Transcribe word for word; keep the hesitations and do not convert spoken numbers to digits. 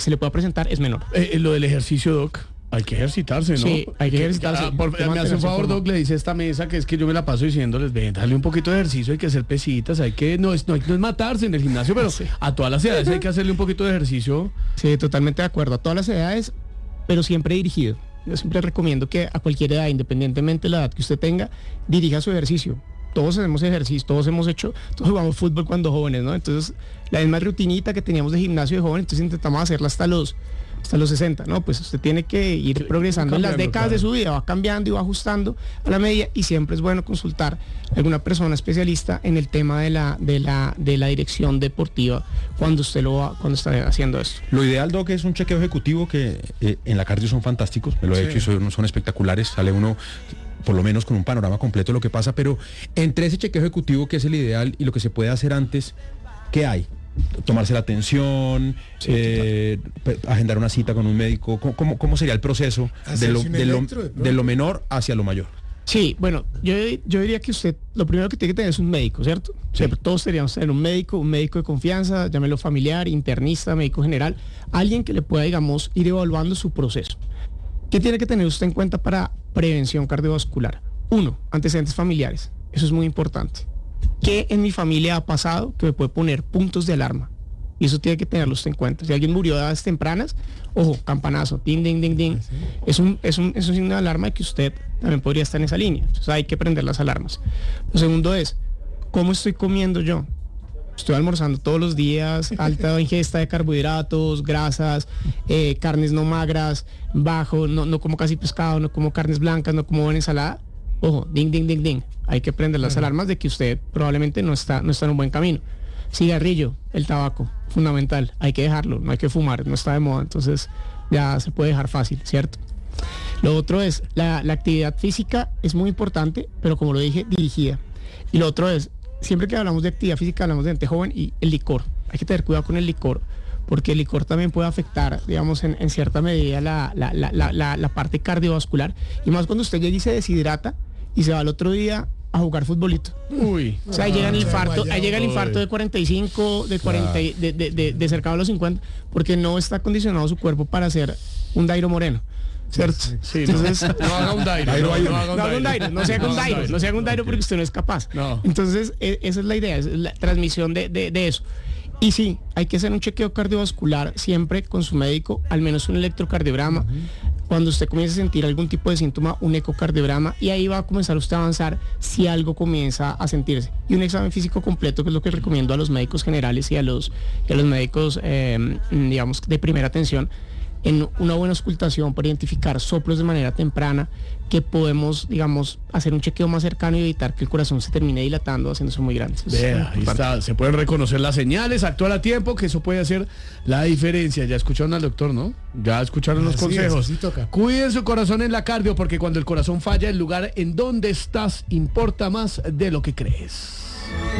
que se le pueda presentar es menor. Eh, lo del ejercicio, Doc. Hay que ejercitarse, ¿no? Sí, hay que ejercitarse. Ah, por, me hace un favor, Doc, le dice esta mesa que es que yo me la paso diciéndoles, ven, dale un poquito de ejercicio, hay que hacer pesitas, hay que, no es, no, no es matarse en el gimnasio, pero sí, a todas las edades hay que hacerle un poquito de ejercicio. Sí, totalmente de acuerdo, a todas las edades, pero siempre dirigido. Yo siempre recomiendo que a cualquier edad, independientemente de la edad que usted tenga, dirija su ejercicio. Todos hacemos ejercicio, todos hemos hecho, todos jugamos fútbol cuando jóvenes, ¿no? Entonces, la misma rutinita que teníamos de gimnasio de joven, entonces intentamos hacerla hasta los hasta los sesenta, ¿no? Pues usted tiene que ir progresando en las décadas claro. de su vida, va cambiando y va ajustando a la medida, y siempre es bueno consultar a alguna persona especialista en el tema de la de la de la dirección deportiva cuando usted lo va, cuando está haciendo esto. Lo ideal, Doc, es un chequeo ejecutivo que eh, en la cardio son fantásticos, me lo he sí. hecho y son, son espectaculares, sale uno por lo menos con un panorama completo de lo que pasa, pero entre ese chequeo ejecutivo que es el ideal y lo que se puede hacer antes, ¿qué hay? Tomarse la atención, sí, eh, agendar una cita con un médico, ¿cómo, cómo, cómo sería el proceso de lo, de, lo, de lo menor hacia lo mayor? Sí, bueno, yo, yo diría que usted, lo primero que tiene que tener es un médico, ¿cierto? Sí. O sea, todos deberíamos tener un médico, un médico de confianza, llámelo familiar, internista, médico general, alguien que le pueda, digamos, ir evaluando su proceso. ¿Qué tiene que tener usted en cuenta para prevención cardiovascular? Uno, antecedentes familiares, eso es muy importante. ¿Qué en mi familia ha pasado que me puede poner puntos de alarma? Y eso tiene que tenerlo usted en cuenta. Si alguien murió a edades tempranas, ojo, campanazo, ding, ding, ding, ding. ¿Sí? Es un, es un, es un signo de alarma de que usted también podría estar en esa línea. Entonces hay que prender las alarmas. Lo segundo es, ¿cómo estoy comiendo yo? Estoy almorzando todos los días, alta ingesta de carbohidratos, grasas, eh, carnes no magras, bajo, no, no como casi pescado, no como carnes blancas, no como buena ensalada. Ojo, ding, ding, ding, ding. Hay que prender las alarmas de que usted probablemente no está, no está en un buen camino. Cigarrillo, el tabaco, fundamental. Hay que dejarlo, no hay que fumar, no está de moda, entonces ya se puede dejar fácil, ¿cierto? Lo otro es, la, la actividad física es muy importante, pero como lo dije, dirigida. Y lo otro es, siempre que hablamos de actividad física, hablamos de gente joven y el licor. Hay que tener cuidado con el licor, porque el licor también puede afectar, digamos, en, en cierta medida la, la, la, la, la, la parte cardiovascular. Y más cuando usted llega y se deshidrata y se va al otro día a jugar futbolito. Uy. O sea, ahí llega el infarto, ahí llega el infarto de cuarenta y cinco, de cuarenta, de, de, de, de cercano a los cincuenta, porque no está condicionado su cuerpo para ser un Dairo Moreno. ¿Cierto? Sí, entonces no haga un Dairo, no, no, no haga un Dairo, no se haga un Dairo, no se haga un Dairo porque usted no es capaz. No. Entonces, e, esa es la idea, es la transmisión de, de, de eso. Y sí, hay que hacer un chequeo cardiovascular siempre con su médico, al menos un electrocardiograma. Uh-huh. Cuando usted comience a sentir algún tipo de síntoma, un ecocardiograma, y ahí va a comenzar usted a avanzar si algo comienza a sentirse. Y un examen físico completo, que es lo que recomiendo a los médicos generales y a los, y a los médicos, eh, digamos, de primera atención, en una buena auscultación para identificar soplos de manera temprana, que podemos, digamos, hacer un chequeo más cercano y evitar que el corazón se termine dilatando, haciéndose muy grande. Vea, ahí está, se pueden reconocer las señales, actuar a tiempo, que eso puede hacer la diferencia. Ya escucharon al doctor, ¿no? Ya escucharon los consejos. Sí, toca. Cuiden su corazón en la cardio, porque cuando el corazón falla, el lugar en donde estás importa más de lo que crees.